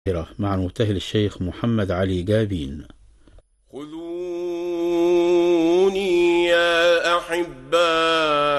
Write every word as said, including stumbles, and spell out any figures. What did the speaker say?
مع المبتهل الشيخ محمد علي جابين. خذوني يا أحبائي